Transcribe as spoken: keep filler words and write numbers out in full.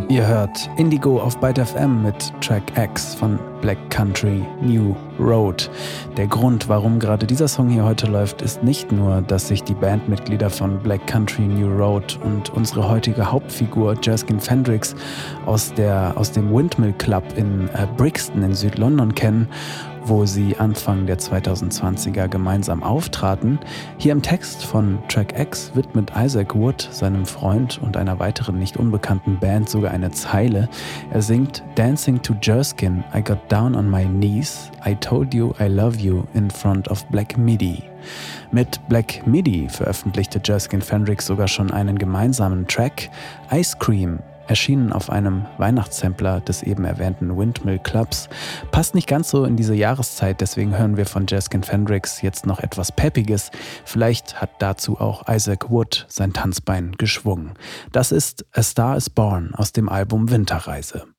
Ihr hört Indigo auf Byte F M mit Track X von Black Country New Road. Der Grund, warum gerade dieser Song hier heute läuft, ist nicht nur, dass sich die Bandmitglieder von Black Country New Road und unsere heutige Hauptfigur Jerskin Fendrix aus, der, aus dem Windmill Club in äh, Brixton in Südlondon kennen, wo sie Anfang der zweitausendzwanziger gemeinsam auftraten. Hier im Text von Track X widmet Isaac Wood seinem Freund und einer weiteren nicht unbekannten Band sogar eine Zeile. Er singt "Dancing to Jerskin, I got down on my knees, I told you I love you in front of Black Midi." Mit Black Midi veröffentlichte Jerskin Fendrix sogar schon einen gemeinsamen Track, Ice Cream, erschienen auf einem Weihnachtssampler des eben erwähnten Windmill Clubs. Passt nicht ganz so in diese Jahreszeit, deswegen hören wir von Jerskin Fendrix jetzt noch etwas Peppiges. Vielleicht hat dazu auch Isaac Wood sein Tanzbein geschwungen. Das ist A Star is Born aus dem Album Winterreise.